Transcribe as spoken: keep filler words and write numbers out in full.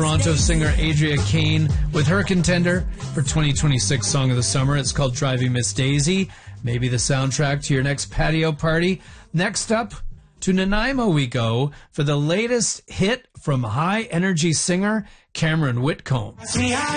Toronto singer Adria Kane with her contender for twenty twenty-six Song of the Summer. It's called Driving Miss Daisy. Maybe the soundtrack to your next patio party. Next up, to Nanaimo we go for the latest hit from high-energy singer Cameron Whitcomb.